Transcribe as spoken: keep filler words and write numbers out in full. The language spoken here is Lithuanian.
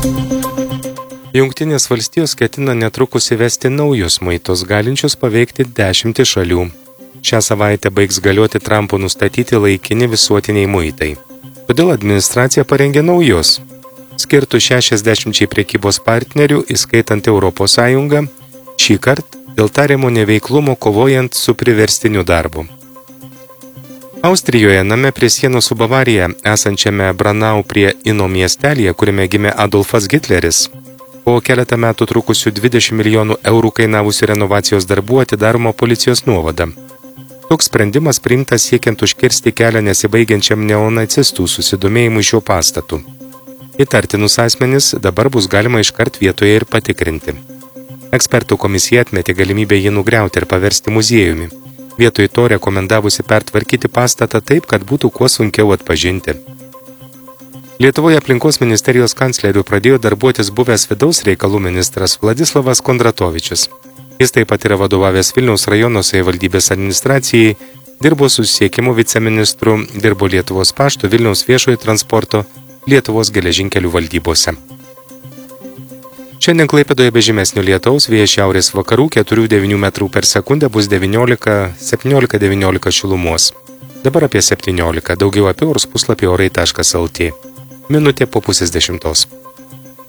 Jungtinės valstijos ketina netrukus įvesti naujus muitus, galinčius paveikti dešimtį šalių. Šią savaitę baigs galioti Trumpo nustatyti laikini visuotiniai muitai. Todėl administracija parengė naujus, skirtų šešiasdešimčiai prekybos partnerių, įskaitant Europos Sąjungą, šį kartą dėl tariamo neveiklumo kovojant su priverstiniu darbu. Austrijoje, name prie sienos su Bavarija, esančiame Branau prie Ino miestelyje, kuriame gimė Adolfas Hitleris, po keletą metų trukusių dvidešimt milijonų eurų kainavusių renovacijos darbų atidaroma policijos nuovada. Toks sprendimas priimtas siekiant užkirsti kelią nesibaigiančiam neonacistų susidomėjimui šiuo pastatu. Įtartinus asmenis dabar bus galima iškart vietoje ir patikrinti. Ekspertų komisija atmetė galimybę jį nugriauti ir paversti muziejumi, vietoj to rekomendavusi pertvarkyti pastatą taip, kad būtų kuo sunkiau atpažinti. Lietuvoje aplinkos ministerijos kancleriu pradėjo darbuotis buvęs vidaus reikalų ministras Vladislavas Kondratovičius. Jis taip pat yra vadovavęs Vilniaus rajono savivaldybės administracijai, dirbo susisiekimo viceministru, dirbo Lietuvos pašto, Vilniaus viešojo transporto, Lietuvos geležinkelių valdybose. Šiandien Klaipėdoje be žymesnio lietaus, vėjas šiaurės vakarų keturi devyni metrų per sekundę bus devyniolika septyniolika devyniolika šilumos. Dabar apie septyniolika, daugiau apie orus puslapį orai taškas lt. Minutė po pusės dešimtos.